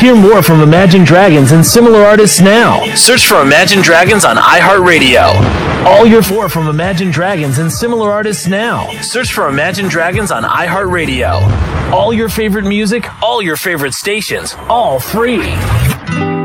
Hear more from Imagine Dragons and similar artists now. Search for Imagine Dragons on iHeartRadio. All your four from Imagine Dragons and similar artists now. Search for Imagine Dragons on iHeartRadio. All your favorite music, all your favorite stations, all free.